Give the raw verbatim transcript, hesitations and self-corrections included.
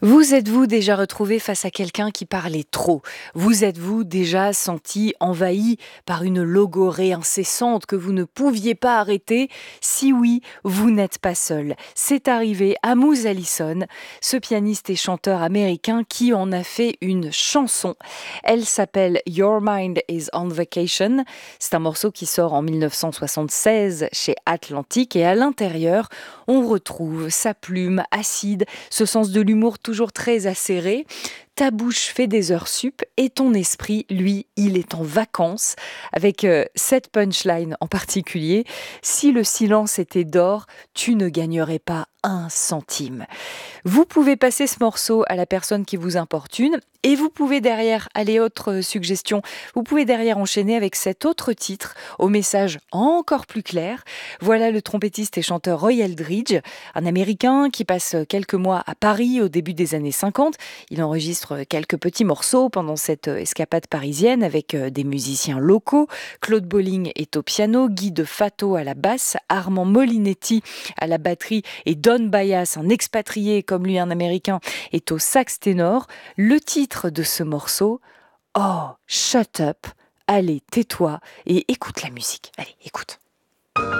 Vous êtes-vous déjà retrouvé face à quelqu'un qui parlait trop? Vous êtes-vous déjà senti envahi par une logorrhée incessante que vous ne pouviez pas arrêter? Si oui, vous n'êtes pas seul. C'est arrivé à Moose Allison, ce pianiste et chanteur américain qui en a fait une chanson. Elle s'appelle Your Mind is on Vacation. C'est un morceau qui sort en mille neuf cent soixante-seize chez Atlantic et à l'intérieur, on retrouve sa plume acide, ce sens de l'humour toujours très acéré. Ta bouche fait des heures sup et ton esprit, lui, il est en vacances. Avec euh, cette punchline en particulier, si le silence était d'or, tu ne gagnerais pas un centime. Vous pouvez passer ce morceau à la personne qui vous importune et vous pouvez derrière, allez, autre suggestion, vous pouvez derrière enchaîner avec cet autre titre au message encore plus clair. Voilà le trompettiste et chanteur Roy Eldridge, un Américain qui passe quelques mois à Paris au début des années cinquante. Il enregistre quelques petits morceaux pendant cette escapade parisienne avec des musiciens locaux. Claude Bolling est au piano, Guy de Fato à la basse, Armand Molinetti à la batterie et Don Byas, un expatrié comme lui, un Américain, est au sax ténor. Le titre de ce morceau, Oh, shut up, allez, tais-toi et écoute la musique. Allez, écoute.